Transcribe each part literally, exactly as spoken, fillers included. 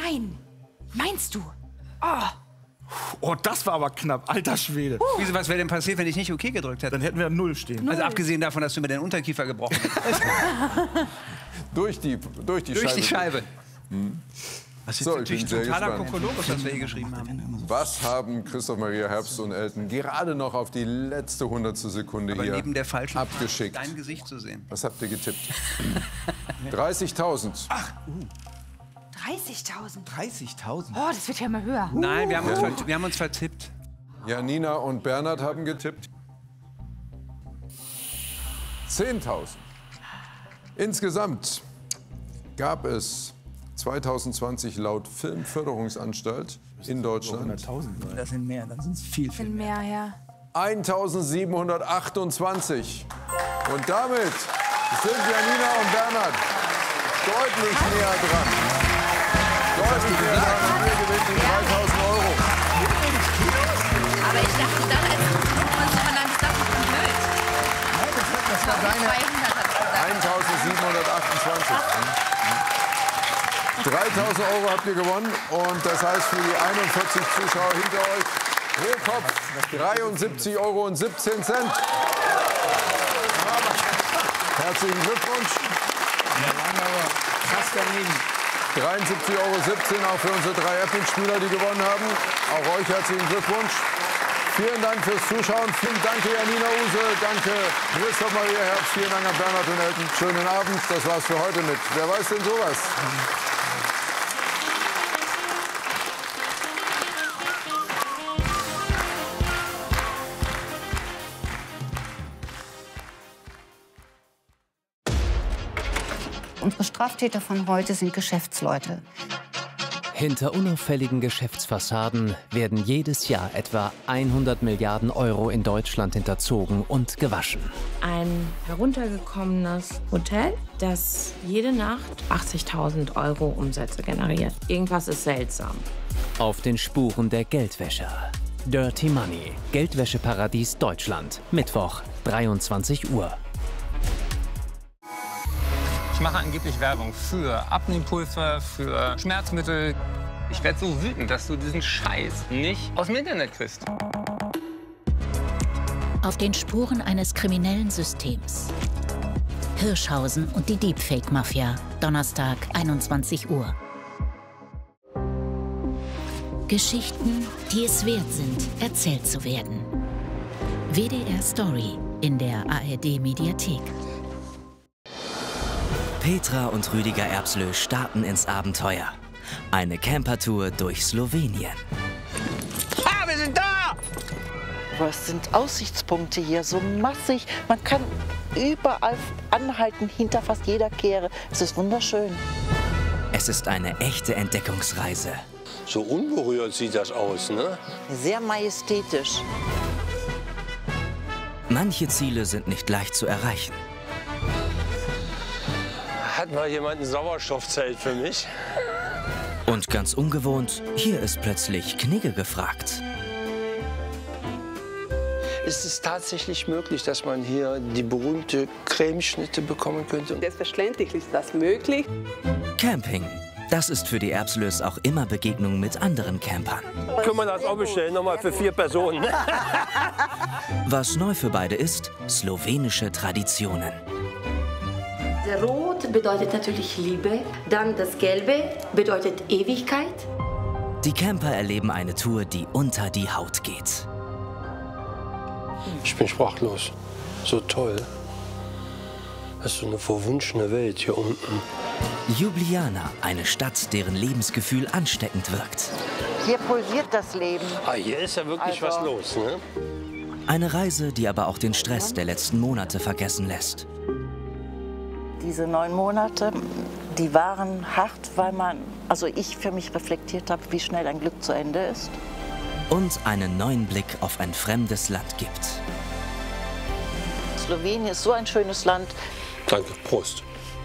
Nein. Meinst du? Oh. Oh, das war aber knapp. Alter Schwede. Uh. Wieso, was wäre denn passiert, wenn ich nicht okay gedrückt hätte? Dann hätten wir null stehen. Null. Also abgesehen davon, dass du mir den Unterkiefer gebrochen hast. durch die, durch die durch Scheibe. Die Scheibe. Hm. Das ist so, natürlich totaler Kokolores, was wir hier geschrieben haben. Was haben Christoph Maria Herbst und Elton gerade noch auf die letzte hundertstel Sekunde Aber hier neben der falschen abgeschickt? Dein Gesicht zu sehen. Was habt ihr getippt? dreißigtausend. Ach, uh. dreißigtausend. dreißigtausend? Oh, das wird ja mal höher. Nein, wir haben, uns, wir haben uns vertippt. Janina und Bernhard haben getippt. zehntausend. Insgesamt gab es zweitausendzwanzig laut Filmförderungsanstalt in Deutschland. Das sind mehr, das sind viel, viel mehr. mehr ja. eintausendsiebenhundertachtundzwanzig. Und damit sind Janina und Bernhard deutlich näher dran. Deutlich näher dran und wir gewinnen die dreitausend Euro. Aber ich dachte dann, als man dann das dachte, ich blöd. Das war deine... eintausendsiebenhundertachtundzwanzig. dreitausend Euro habt ihr gewonnen und das heißt für die einundvierzig Zuschauer hinter euch pro Kopf dreiundsiebzig Euro und siebzehn Cent. Herzlichen Glückwunsch. Krass daneben. dreiundsiebzig Euro siebzehn auch für unsere drei Apple-Spieler, die gewonnen haben. Auch euch herzlichen Glückwunsch. Vielen Dank fürs Zuschauen. Vielen Dank, Janina Use. Danke, Christoph Maria Herbst. Vielen Dank an Bernhard und Elton. Schönen Abend. Das war's für heute mit Wer weiß denn sowas? Unsere Straftäter von heute sind Geschäftsleute. Hinter unauffälligen Geschäftsfassaden werden jedes Jahr etwa hundert Milliarden Euro in Deutschland hinterzogen und gewaschen. Ein heruntergekommenes Hotel, das jede Nacht achtzigtausend Euro Umsätze generiert. Irgendwas ist seltsam. Auf den Spuren der Geldwäscher. Dirty Money, Geldwäscheparadies Deutschland. Mittwoch, dreiundzwanzig Uhr. Ich mache angeblich Werbung für Abnehmpulver, für Schmerzmittel. Ich werde so wütend, dass du diesen Scheiß nicht aus dem Internet kriegst. Auf den Spuren eines kriminellen Systems. Hirschhausen und die Deepfake-Mafia. Donnerstag, einundzwanzig Uhr. Geschichten, die es wert sind, erzählt zu werden. W D R Story in der A R D-Mediathek. Petra und Rüdiger Erbslö starten ins Abenteuer. Eine Campertour durch Slowenien. Ah, wir sind da! Was sind Aussichtspunkte hier, so massig. Man kann überall anhalten, hinter fast jeder Kehre. Es ist wunderschön. Es ist eine echte Entdeckungsreise. So unberührt sieht das aus, ne? Sehr majestätisch. Manche Ziele sind nicht leicht zu erreichen. Hat mal jemand ein Sauerstoffzelt für mich? Und ganz ungewohnt, hier ist plötzlich Knigge gefragt. Ist es tatsächlich möglich, dass man hier die berühmte Cremeschnitte bekommen könnte? Selbstverständlich ist das möglich. Camping. Das ist für die Erbslös auch immer Begegnung mit anderen Campern. Können wir das auch bestellen, nochmal für vier Personen? Was neu für beide ist, slowenische Traditionen. Rot bedeutet natürlich Liebe, dann das Gelbe bedeutet Ewigkeit. Die Camper erleben eine Tour, die unter die Haut geht. Ich bin sprachlos. So toll. Das ist so eine verwunschene Welt hier unten. Ljubljana, eine Stadt, deren Lebensgefühl ansteckend wirkt. Hier pulsiert das Leben. Ah, hier ist ja wirklich also was los, ne? Eine Reise, die aber auch den Stress der letzten Monate vergessen lässt. Diese neun Monate, die waren hart, weil man, also ich für mich reflektiert habe, wie schnell ein Glück zu Ende ist. Und einen neuen Blick auf ein fremdes Land gibt. Slowenien ist so ein schönes Land. Danke, Prost.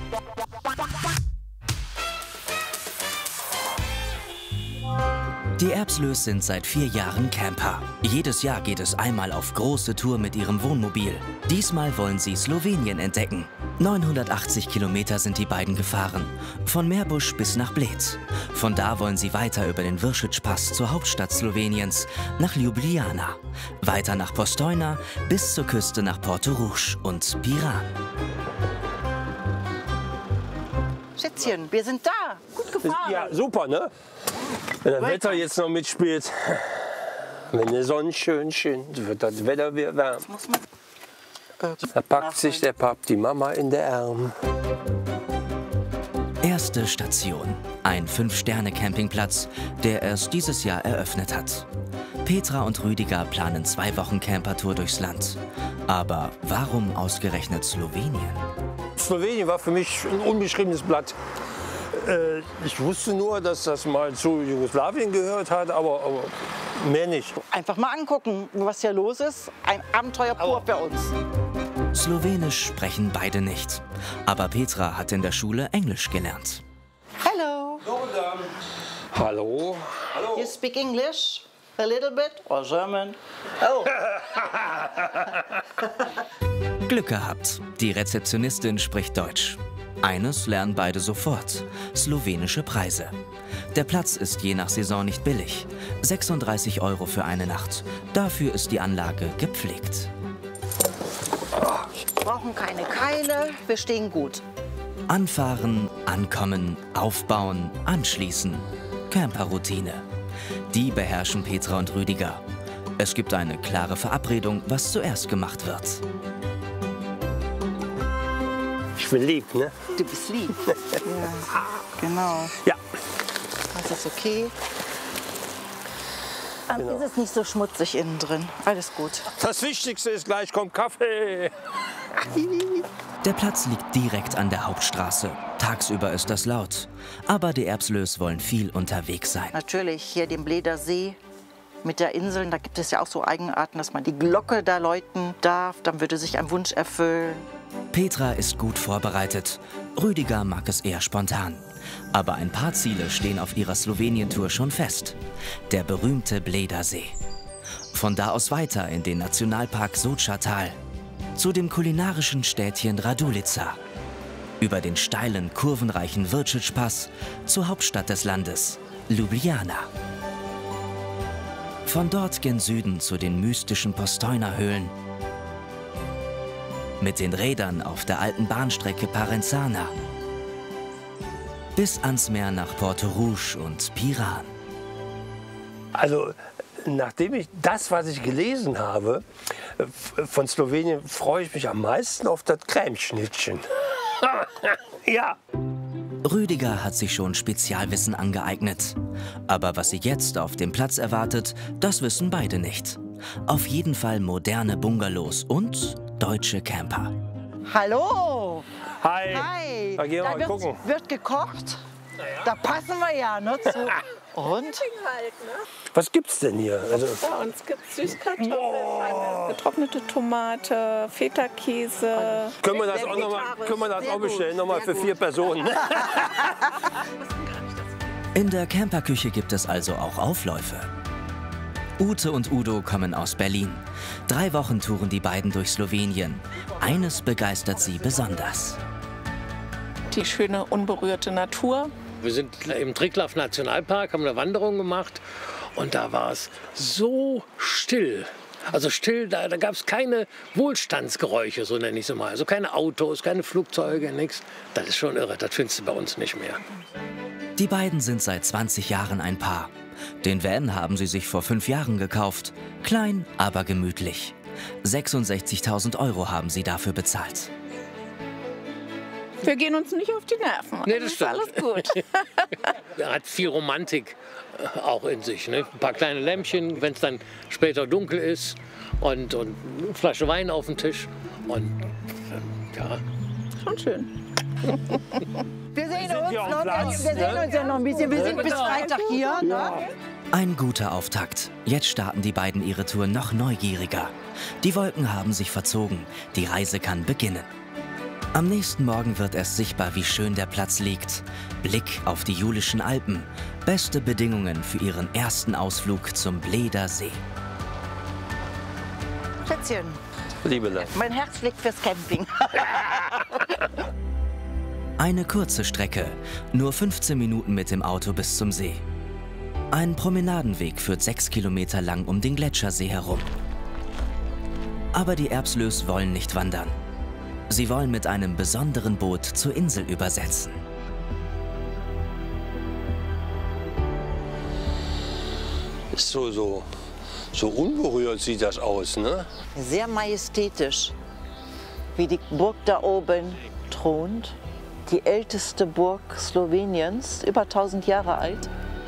Die Erbslös sind seit vier Jahren Camper. Jedes Jahr geht es einmal auf große Tour mit ihrem Wohnmobil. Diesmal wollen sie Slowenien entdecken. neunhundertachtzig Kilometer sind die beiden gefahren, von Meerbusch bis nach Bled. Von da wollen sie weiter über den Vršić-Pass zur Hauptstadt Sloweniens, nach Ljubljana, weiter nach Postojna bis zur Küste nach Porto Rouge und Piran. Schätzchen, wir sind da. Gut gefahren. Ja, super, ne? Wenn das Wetter jetzt noch mitspielt. Wenn die Sonne schön scheint, wird das Wetter wieder warm. Da packt sich der Pap die Mama in den Arm. Erste Station. Ein Fünf-Sterne-Campingplatz, der erst dieses Jahr eröffnet hat. Petra und Rüdiger planen zwei Wochen Campertour durchs Land. Aber warum ausgerechnet Slowenien? Slowenien war für mich ein unbeschriebenes Blatt. Äh, ich wusste nur, dass das mal zu Jugoslawien gehört hat, aber, aber mehr nicht. Einfach mal angucken, was hier los ist. Ein Abenteuer pur für uns. Slowenisch sprechen beide nicht. Aber Petra hat in der Schule Englisch gelernt. Hello. Hallo. Hallo. You speak English? A little bit? Or German? Oh. Glück gehabt. Die Rezeptionistin spricht Deutsch. Eines lernen beide sofort: slowenische Preise. Der Platz ist je nach Saison nicht billig. sechsunddreißig Euro für eine Nacht. Dafür ist die Anlage gepflegt. Wir brauchen keine Keile, wir stehen gut. Anfahren, ankommen, aufbauen, anschließen. Camperroutine. Die beherrschen Petra und Rüdiger. Es gibt eine klare Verabredung, was zuerst gemacht wird. Ich bin lieb, ne? Du bist lieb. Ja, genau. Ja. Das ist okay. Dann Genau. ist es nicht so schmutzig innen drin. Alles gut. Das Wichtigste ist, gleich kommt Kaffee. Der Platz liegt direkt an der Hauptstraße. Tagsüber ist das laut. Aber die Erbslös wollen viel unterwegs sein. Natürlich hier den Bleder See mit der Insel. Da gibt es ja auch so Eigenarten, dass man die Glocke da läuten darf. Dann würde sich ein Wunsch erfüllen. Petra ist gut vorbereitet. Rüdiger mag es eher spontan. Aber ein paar Ziele stehen auf ihrer Slowenien-Tour schon fest. Der berühmte Bleder See. Von da aus weiter in den Nationalpark Soča-Tal. Zu dem kulinarischen Städtchen Radulica. Über den steilen, kurvenreichen Vršić-Pass zur Hauptstadt des Landes, Ljubljana. Von dort gen Süden zu den mystischen Postojna-Höhlen. Mit den Rädern auf der alten Bahnstrecke Parenzana. Bis ans Meer nach Porto Rouge und Piran. Also, nachdem ich das, was ich gelesen habe, von Slowenien, freue ich mich am meisten auf das Cremeschnittchen. Ja. Rüdiger hat sich schon Spezialwissen angeeignet. Aber was sie jetzt auf dem Platz erwartet, das wissen beide nicht. Auf jeden Fall moderne Bungalows und deutsche Camper. Hallo! Hi! Hi! Da gehen wir da mal wird, gucken. wird gekocht. Da passen wir ja, ne? Zu. Und? Was gibt's denn hier? Also, Bei uns gibt es Süßkartoffeln, oh. getrocknete Tomate, Feta-Käse. können wir das auch, noch mal, können wir das auch bestellen, nochmal für vier Personen? In der Camperküche gibt es also auch Aufläufe. Ute und Udo kommen aus Berlin. Drei Wochen touren die beiden durch Slowenien. Eines begeistert sie besonders. Die schöne, unberührte Natur. Wir sind im Triglav Nationalpark, haben eine Wanderung gemacht und da war es so still. Also still, da, da gab es keine Wohlstandsgeräusche, so nenne ich es mal. Also keine Autos, keine Flugzeuge, nichts. Das ist schon irre, das findest du bei uns nicht mehr. Die beiden sind seit zwanzig Jahren ein Paar. Den Van haben sie sich vor fünf Jahren gekauft. Klein, aber gemütlich. sechsundsechzigtausend Euro haben sie dafür bezahlt. Wir gehen uns nicht auf die Nerven. Nee, das ist stimmt. alles gut. Er hat viel Romantik äh, auch in sich. Ne? Ein paar kleine Lämpchen, wenn es dann später dunkel ist. Und, und eine Flasche Wein auf dem Tisch. Und äh, ja. Schon schön. Wir sehen, sind uns, hier am noch, Platz, wir sehen ne? uns ja noch ein bisschen. Wir sind bis Freitag hier. Ne? Ein guter Auftakt. Jetzt starten die beiden ihre Tour noch neugieriger. Die Wolken haben sich verzogen. Die Reise kann beginnen. Am nächsten Morgen wird erst sichtbar, wie schön der Platz liegt. Blick auf die Julischen Alpen. Beste Bedingungen für ihren ersten Ausflug zum Bleder See. Schätzchen, Liebele. Mein Herz schlägt fürs Camping. Eine kurze Strecke, nur fünfzehn Minuten mit dem Auto bis zum See. Ein Promenadenweg führt sechs Kilometer lang um den Gletschersee herum. Aber die Erbslös wollen nicht wandern. Sie wollen mit einem besonderen Boot zur Insel übersetzen. Ist so, so, so unberührt sieht das aus, ne? Sehr majestätisch, wie die Burg da oben thront. Die älteste Burg Sloweniens, über tausend Jahre alt.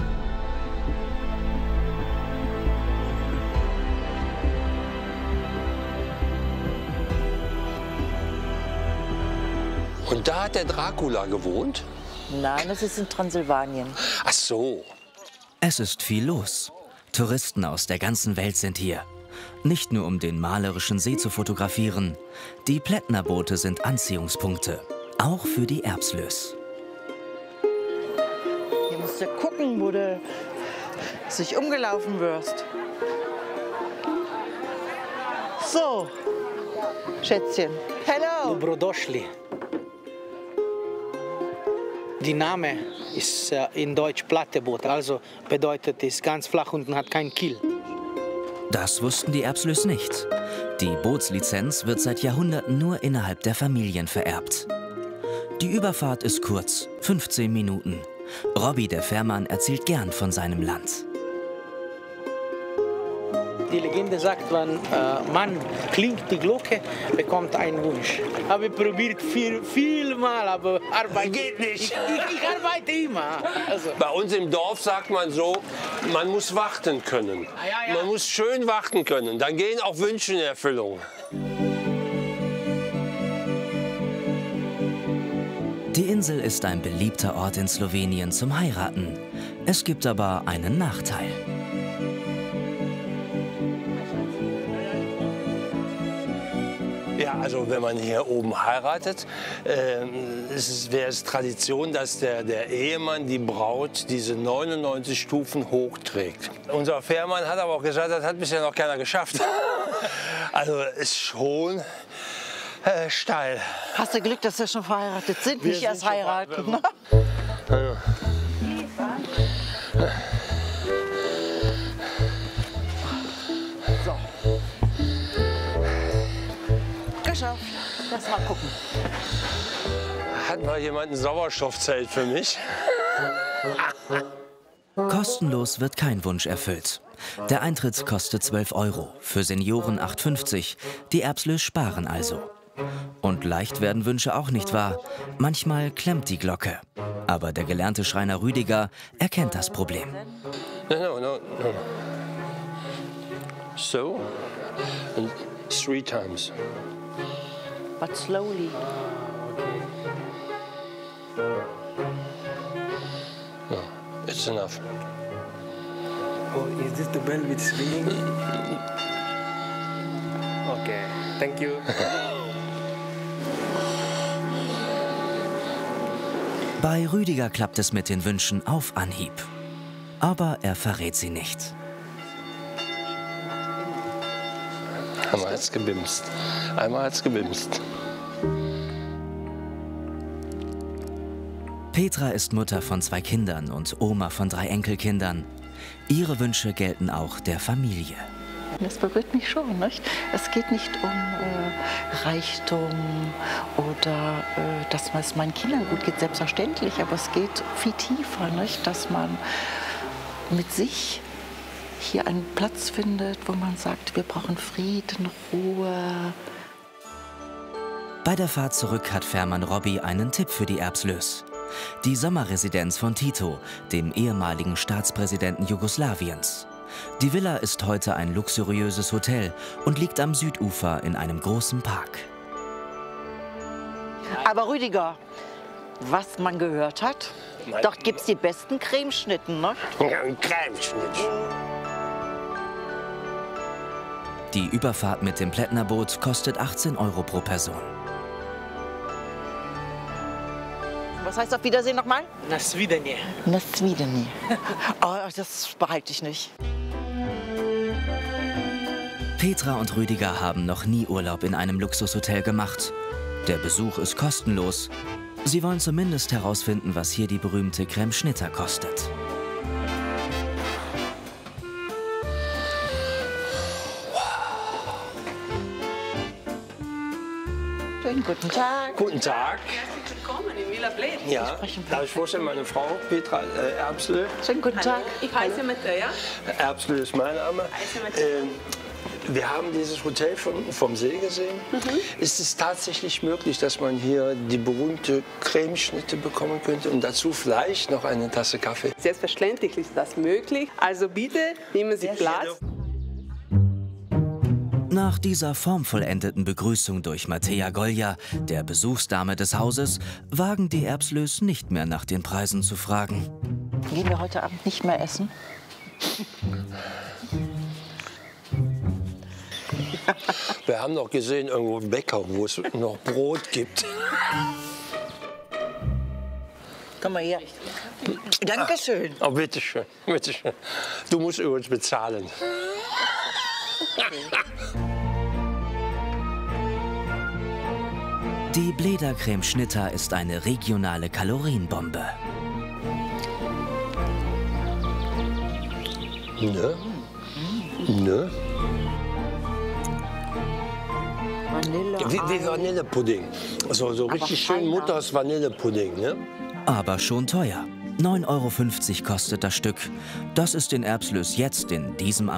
Und da hat der Dracula gewohnt? Nein, das ist in Transsilvanien. Ach so. Es ist viel los. Touristen aus der ganzen Welt sind hier. Nicht nur um den malerischen See zu fotografieren. Die Plättnerboote sind Anziehungspunkte. Auch für die Erbslös. Hier musst du gucken, wo du sich umgelaufen wirst. So, Schätzchen. Hello. Dobrodošli. Die Name ist äh, in Deutsch Platteboot, also bedeutet es ganz flach und hat kein Kiel. Das wussten die Erbslös nicht. Die Bootslizenz wird seit Jahrhunderten nur innerhalb der Familien vererbt. Die Überfahrt ist kurz, fünfzehn Minuten. Robby, der Fährmann, erzählt gern von seinem Land. Die Legende sagt, wenn äh, man klingt die Glocke, bekommt einen Wunsch. Habe probiert viel, viel Mal, aber Arbeit geht nicht. Ich, ich, ich arbeite immer. Also. Bei uns im Dorf sagt man so, man muss warten können. Ah, ja, ja. Man muss schön warten können, dann gehen auch Wünsche in Erfüllung. Die Insel ist ein beliebter Ort in Slowenien zum Heiraten. Es gibt aber einen Nachteil. Ja, also wenn man hier oben heiratet, äh, wäre es Tradition, dass der, der Ehemann die Braut diese neunundneunzig Stufen hochträgt. Unser Fährmann hat aber auch gesagt, das hat bisher noch keiner geschafft. Also ist schon äh, steil. Hast du Glück, dass wir schon verheiratet sind, Wir nicht sind erst schon heiraten. Ne? Ja. So. Geschafft. Lass mal gucken. Hat mal jemand ein Sauerstoffzelt für mich? Kostenlos wird kein Wunsch erfüllt. Der Eintritt kostet zwölf Euro, für Senioren acht fünfzig. Die Erbslös sparen also. Und leicht werden Wünsche auch nicht wahr. Manchmal klemmt die Glocke. Aber der gelernte Schreiner Rüdiger erkennt das Problem. No, no, no, no. So, and three times. But slowly. No, it's enough. Oh, is this the bell which is ringing? Okay, thank you. Bei Rüdiger klappt es mit den Wünschen auf Anhieb. Aber er verrät sie nicht. Einmal hat's gebimst. Einmal hat's gebimst. Petra ist Mutter von zwei Kindern und Oma von drei Enkelkindern. Ihre Wünsche gelten auch der Familie. Das berührt mich schon. Nicht? Es geht nicht um äh, Reichtum oder äh, dass es meinen Kindern gut geht, selbstverständlich. Aber es geht viel tiefer, nicht? Dass man mit sich hier einen Platz findet, wo man sagt, wir brauchen Frieden, Ruhe. Bei der Fahrt zurück hat Fährmann Robby einen Tipp für die Erbslös. Die Sommerresidenz von Tito, dem ehemaligen Staatspräsidenten Jugoslawiens. Die Villa ist heute ein luxuriöses Hotel und liegt am Südufer in einem großen Park. Aber Rüdiger, was man gehört hat, Nein. dort gibt es die besten Cremeschnitten, ne? Ja, ein Cremeschnitt. Die Überfahrt mit dem Plättnerboot kostet achtzehn Euro pro Person. Was heißt auf Wiedersehen nochmal? Na svidanje. Na svidanje. Oh, das behalte ich nicht. Petra und Rüdiger haben noch nie Urlaub in einem Luxushotel gemacht. Der Besuch ist kostenlos. Sie wollen zumindest herausfinden, was hier die berühmte Creme Schnitter kostet. Schönen guten Tag. Guten Tag. Herzlich willkommen in Villa Bled. Ja, darf ich vorstellen, meine Frau Petra äh, Erbsle. Schönen guten Tag. Ich heiße Mattea. Erbsle ist mein Name. Heiße Mattea. Ähm, wir haben dieses Hotel von, vom See gesehen. Mhm. Ist es tatsächlich möglich, dass man hier die berühmte Cremeschnitte bekommen könnte und dazu vielleicht noch eine Tasse Kaffee? Selbstverständlich ist das möglich. Also bitte nehmen Sie Platz. Nach dieser formvollendeten Begrüßung durch Mattea Golja, der Besuchsdame des Hauses, wagen die Erbslös nicht mehr nach den Preisen zu fragen. Gehen wir heute Abend nicht mehr essen? Wir haben noch gesehen, irgendwo einen Bäcker, wo es noch Brot gibt. Komm mal her. Dankeschön. Oh, bitteschön, bitteschön. Du musst übrigens bezahlen. Die Bleder Creme Schnitter ist eine regionale Kalorienbombe. Ne? Ne? Vanille. Wie, wie Vanillepudding. Also so richtig schön Mutters Vanillepudding, ne? Aber schon teuer. neun Euro fünfzig kostet das Stück. Das ist den Erbslös jetzt in diesem